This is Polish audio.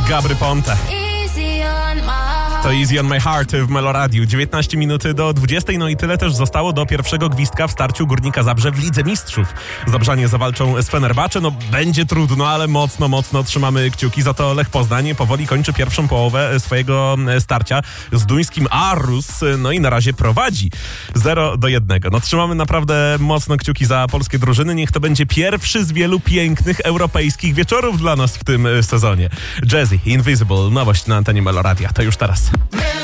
Gabry Ponte. To Easy on my heart w Meloradiu. 19 minut do 20. No i tyle też zostało do pierwszego gwizdka w starciu Górnika Zabrze w Lidze Mistrzów. Zabrzanie zawalczą z Fenerbahce. No będzie trudno, ale mocno trzymamy kciuki. Za to Lech Poznań powoli kończy pierwszą połowę swojego starcia z duńskim Aarhus. No i na razie prowadzi 0-1. No trzymamy naprawdę mocno kciuki za polskie drużyny. Niech to będzie pierwszy z wielu pięknych europejskich wieczorów dla nas w tym sezonie. Jazzy, Invisible, nowość na antenie Meloradia. To już teraz.